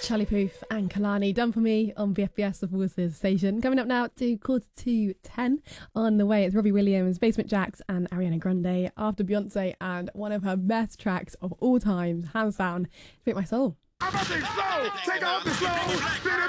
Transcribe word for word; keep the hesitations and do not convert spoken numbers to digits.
Charlie Puth and Kalani, Done For Me on B F B S, the Voices station. Coming up now to quarter to ten. On the way, it's Robbie Williams, Basement Jaxx and Ariana Grande after Beyonce and one of her best tracks of all time, hands down, Fit My Soul. I'm about to explode. Take off the slow.